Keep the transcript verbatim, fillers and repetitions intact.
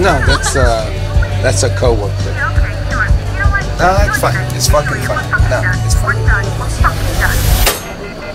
No, that's uh, that's a coworker. No, it's fine. It's fucking fine. No, it's fine.